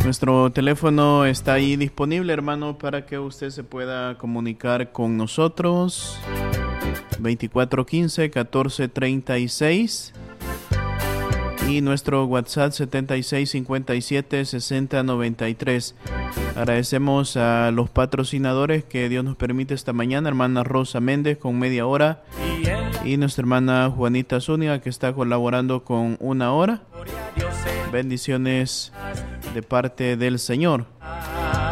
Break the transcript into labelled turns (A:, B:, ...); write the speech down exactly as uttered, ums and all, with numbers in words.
A: Nuestro teléfono está ahí disponible, hermano, para que usted se pueda comunicar con nosotros. veinticuatro quince, catorce treinta y seis. Y nuestro WhatsApp setenta y seis cincuenta y siete sesenta noventa y tres. Agradecemos a los patrocinadores que Dios nos permite esta mañana. Hermana Rosa Méndez con media hora. Y nuestra hermana Juanita Zúñiga que está colaborando con una hora. Bendiciones de parte del Señor.